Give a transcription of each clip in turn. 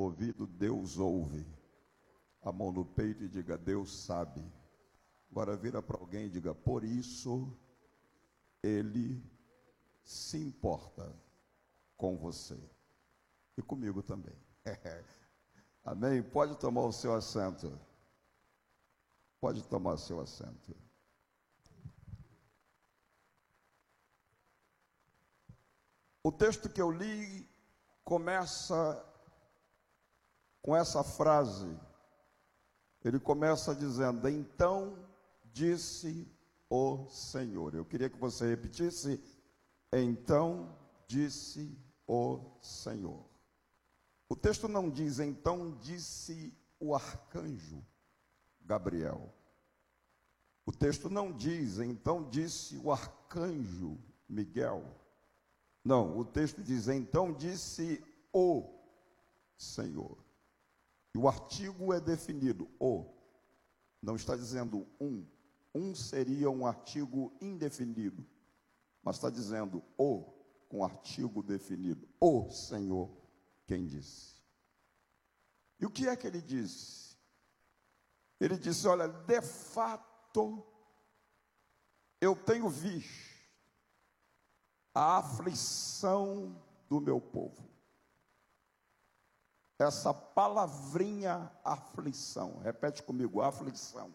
ouvido, Deus ouve. A mão no peito e diga, Deus sabe. Agora vira para alguém e diga, por isso Ele se importa com você. E comigo também. Amém? Pode tomar o seu assento. Pode tomar o seu assento. O texto que eu li começa com essa frase. Ele começa dizendo, então disse o Senhor. Eu queria que você repetisse, então disse o Senhor. O texto não diz, então disse o arcanjo Gabriel. O texto não diz, então disse o arcanjo Miguel. Não, o texto diz, então disse o Senhor. E o artigo é definido, o. Não está dizendo um. Um seria um artigo indefinido. Mas está dizendo o, com artigo definido. O Senhor, quem disse. E o que é que ele disse? Ele disse, olha, de fato, eu tenho visto a aflição do meu povo. Essa palavrinha aflição, repete comigo, aflição.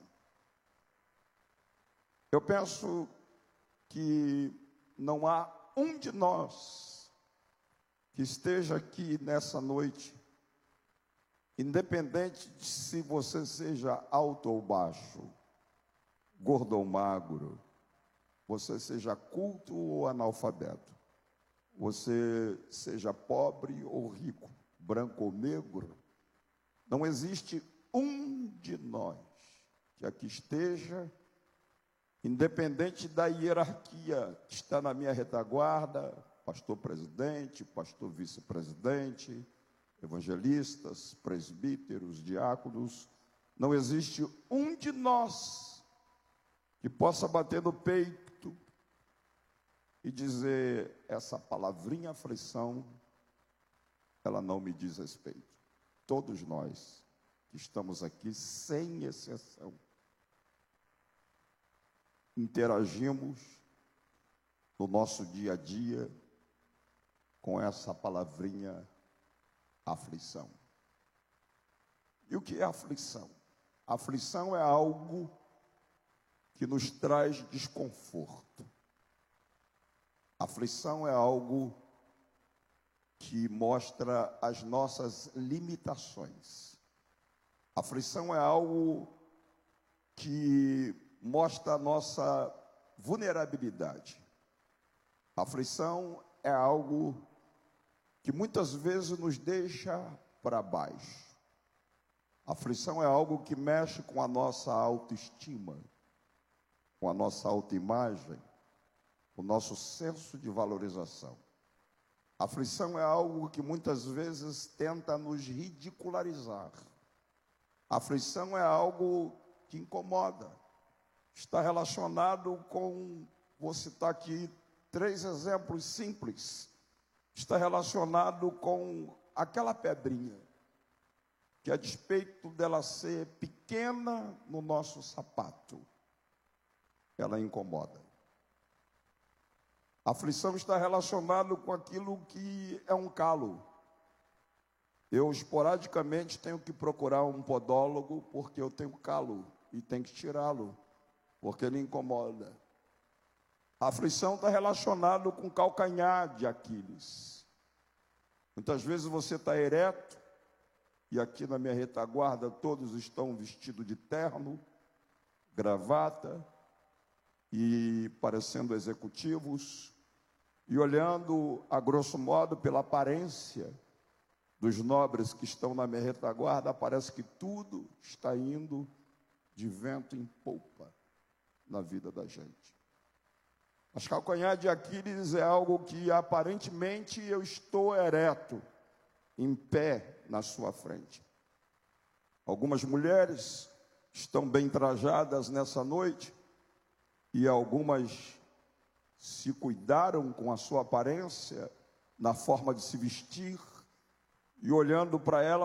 Eu penso que não há um de nós que esteja aqui nessa noite, independente de se você seja alto ou baixo, gordo ou magro, você seja culto ou analfabeto, você seja pobre ou rico, branco ou negro, não existe um de nós que aqui esteja, independente da hierarquia que está na minha retaguarda, pastor presidente, pastor vice-presidente, evangelistas, presbíteros, diáconos, não existe um de nós que possa bater no peito e dizer, essa palavrinha aflição, ela não me diz respeito. Todos nós que estamos aqui, sem exceção, interagimos no nosso dia a dia com essa palavrinha aflição. E o que é aflição? Aflição é algo que nos traz desconforto. Aflição é algo que mostra as nossas limitações. Aflição é algo que mostra a nossa vulnerabilidade. Aflição é algo que muitas vezes nos deixa para baixo. Aflição é algo que mexe com a nossa autoestima, com a nossa autoimagem, o nosso senso de valorização. Aflição é algo que muitas vezes tenta nos ridicularizar. Aflição é algo que incomoda. Está relacionado com, vou citar aqui 3 exemplos simples. Está relacionado com aquela pedrinha, que a despeito dela ser pequena no nosso sapato, ela incomoda. A aflição está relacionada com aquilo que é um calo. Eu, esporadicamente, tenho que procurar um podólogo porque eu tenho calo e tenho que tirá-lo, porque ele incomoda. A aflição está relacionada com o calcanhar de Aquiles. Muitas vezes você está ereto, e aqui na minha retaguarda todos estão vestidos de terno, gravata, e parecendo executivos, e olhando, a grosso modo, pela aparência dos nobres que estão na minha retaguarda, parece que tudo está indo de vento em polpa na vida da gente. Mas calcanhar de Aquiles é algo que aparentemente eu estou ereto, em pé na sua frente. Algumas mulheres estão bem trajadas nessa noite e algumas se cuidaram com a sua aparência, na forma de se vestir, e olhando para ela,